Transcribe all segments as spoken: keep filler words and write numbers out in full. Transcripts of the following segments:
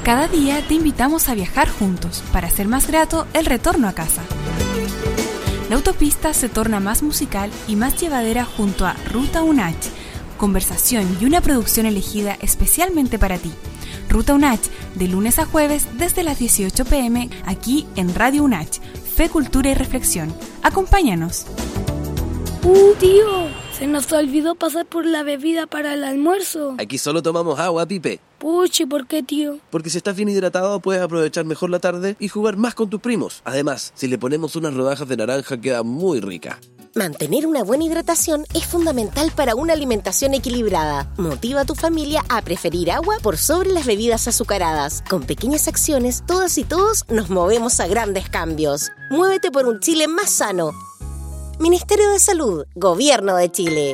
Cada día te invitamos a viajar juntos para hacer más grato el retorno a casa. La autopista se torna más musical y más llevadera junto a Ruta UNACH, conversación y una producción elegida especialmente para ti. Ruta UNACH, de lunes a jueves desde las dieciocho pm, aquí en Radio UNACH, Fe, Cultura y Reflexión. Acompáñanos. ¡Uh, tío! Se nos olvidó pasar por la bebida para el almuerzo. Aquí solo tomamos agua, Pipe. Puchi, ¿por qué, tío? Porque si estás bien hidratado puedes aprovechar mejor la tarde y jugar más con tus primos. Además, si le ponemos unas rodajas de naranja queda muy rica. Mantener una buena hidratación es fundamental para una alimentación equilibrada. Motiva a tu familia a preferir agua por sobre las bebidas azucaradas. Con pequeñas acciones, todas y todos nos movemos a grandes cambios. Muévete por un Chile más sano. Ministerio de Salud, Gobierno de Chile.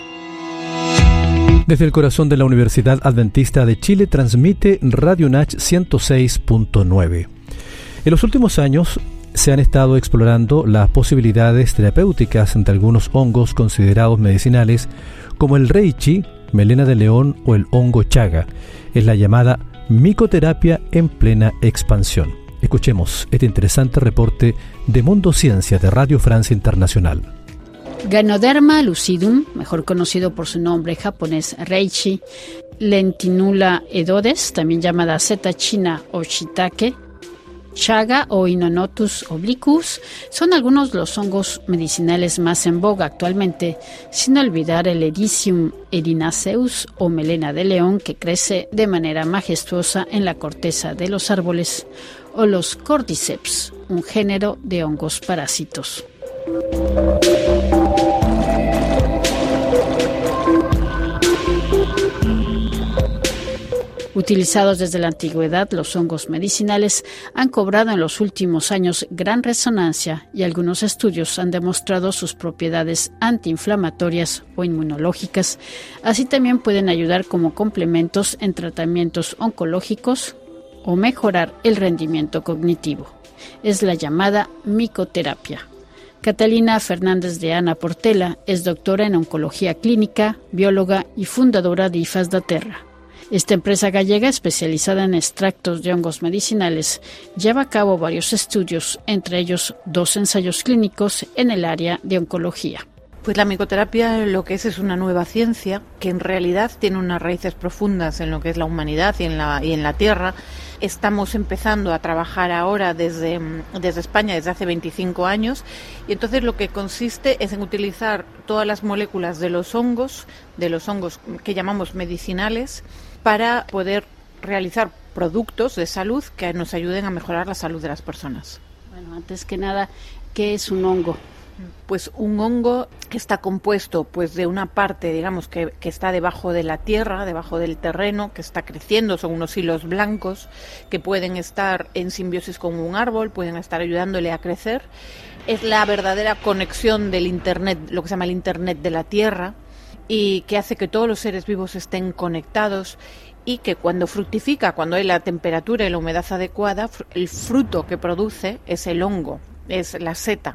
Desde el corazón de la Universidad Adventista de Chile transmite Radio UNACH ciento seis punto nueve. En los últimos años se han estado explorando las posibilidades terapéuticas de algunos hongos considerados medicinales, como el reishi, melena de león o el hongo chaga. Es la llamada micoterapia en plena expansión. Escuchemos este interesante reporte de Mundo Ciencias de Radio Francia Internacional. Ganoderma lucidum, mejor conocido por su nombre japonés reishi, Lentinula edodes, también llamada seta china o shiitake, chaga o Inonotus obliquus, son algunos de los hongos medicinales más en boga actualmente, sin olvidar el Ericium erinaceus o melena de león, que crece de manera majestuosa en la corteza de los árboles, o los Cordyceps, un género de hongos parásitos. Utilizados desde la antigüedad, los hongos medicinales han cobrado en los últimos años gran resonancia y algunos estudios han demostrado sus propiedades antiinflamatorias o inmunológicas. Así también pueden ayudar como complementos en tratamientos oncológicos o mejorar el rendimiento cognitivo. Es la llamada micoterapia. Catalina Fernández de Ana Portela es doctora en oncología clínica, bióloga y fundadora de IFAS da Terra. Esta empresa gallega, especializada en extractos de hongos medicinales, lleva a cabo varios estudios, entre ellos dos ensayos clínicos en el área de oncología. Pues la micoterapia lo que es es una nueva ciencia que en realidad tiene unas raíces profundas en lo que es la humanidad y en la, y en la Tierra. Estamos empezando a trabajar ahora desde, desde España desde hace veinticinco años y entonces lo que consiste es en utilizar todas las moléculas de los hongos, de los hongos que llamamos medicinales, para poder realizar productos de salud que nos ayuden a mejorar la salud de las personas. Bueno, antes que nada, ¿qué es un hongo? Pues un hongo está compuesto pues de una parte, digamos, que, que está debajo de la tierra, debajo del terreno, que está creciendo, son unos hilos blancos que pueden estar en simbiosis con un árbol, pueden estar ayudándole a crecer. Es la verdadera conexión del Internet, lo que se llama el Internet de la Tierra, y que hace que todos los seres vivos estén conectados y que cuando fructifica, cuando hay la temperatura y la humedad adecuada, el fruto que produce es el hongo, es la seta.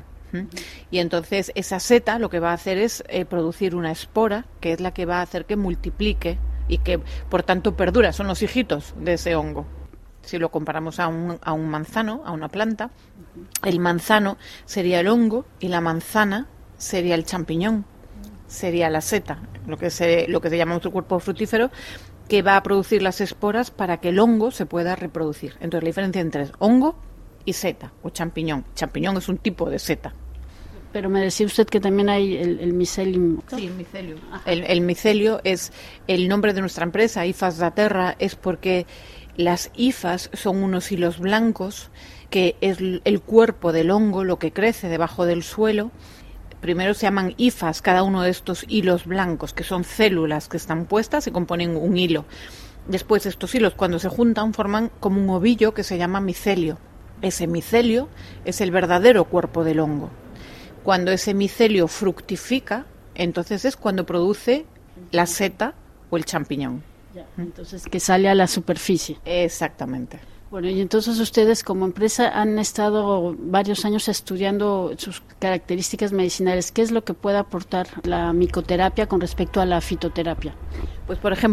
Y entonces esa seta lo que va a hacer es eh, producir una espora, que es la que va a hacer que multiplique y que por tanto perdura, son los hijitos de ese hongo. Si lo comparamos a un, a un manzano, a una planta, el manzano sería el hongo y la manzana sería el champiñón, sería la seta, lo que se, lo que se llama otro cuerpo fructífero, que va a producir las esporas para que el hongo se pueda reproducir. Entonces la diferencia entre hongo y seta o champiñón. Champiñón es un tipo de seta. Pero me decía usted que también hay el, el micelium. Sí, el micelio. El, el micelio es el nombre de nuestra empresa, IFAS da Terra, es porque las hifas son unos hilos blancos que es el cuerpo del hongo, lo que crece debajo del suelo. Primero se llaman hifas, cada uno de estos hilos blancos, que son células que están puestas y componen un hilo. Después estos hilos, cuando se juntan, forman como un ovillo que se llama micelio. Ese micelio es el verdadero cuerpo del hongo. Cuando ese micelio fructifica, entonces es cuando produce la seta o el champiñón. Ya, entonces que sale a la superficie. Exactamente. Bueno, y entonces ustedes como empresa han estado varios años estudiando sus características medicinales. ¿Qué es lo que puede aportar la micoterapia con respecto a la fitoterapia? Pues por ejemplo,